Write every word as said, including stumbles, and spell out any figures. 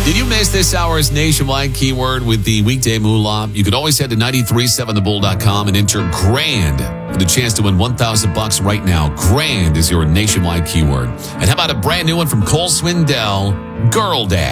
Did you miss this hour's nationwide keyword with the weekday moolah? You could always head to nine three seven the bull dot com and enter grand for the chance to win one thousand bucks right now. Grand is your nationwide keyword. And how about a brand new one from Cole Swindell, Girl Dad?